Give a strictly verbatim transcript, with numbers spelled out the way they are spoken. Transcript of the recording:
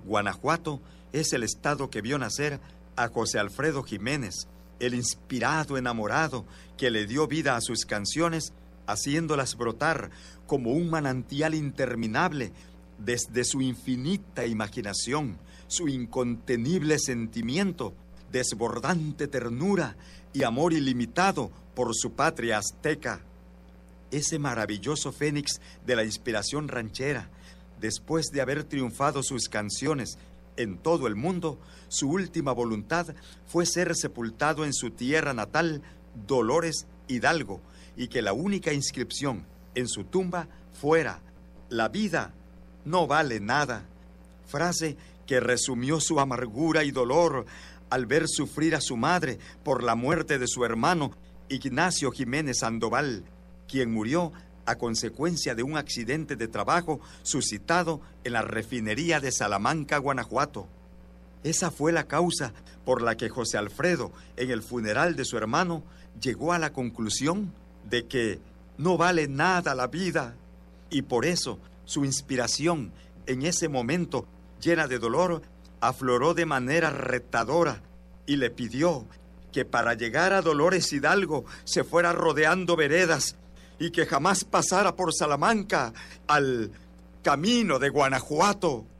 Guanajuato es el estado que vio nacer a José Alfredo Jiménez, el inspirado enamorado que le dio vida a sus canciones, haciéndolas brotar como un manantial interminable desde su infinita imaginación, su incontenible sentimiento, desbordante ternura y amor ilimitado por su patria azteca. Ese maravilloso fénix de la inspiración ranchera, después de haber triunfado sus canciones en todo el mundo, su última voluntad fue ser sepultado en su tierra natal, Dolores Hidalgo, y que la única inscripción en su tumba fuera: la vida no vale nada, frase que resumió su amargura y dolor al ver sufrir a su madre por la muerte de su hermano Ignacio Jiménez Sandoval, quien murió a consecuencia de un accidente de trabajo suscitado en la refinería de Salamanca, Guanajuato. Esa fue la causa por la que José Alfredo, en el funeral de su hermano, llegó a la conclusión de que no vale nada la vida, y por eso su inspiración en ese momento llena de dolor afloró de manera retadora y le pidió que para llegar a Dolores Hidalgo se fuera rodeando veredas y que jamás pasara por Salamanca al camino de Guanajuato.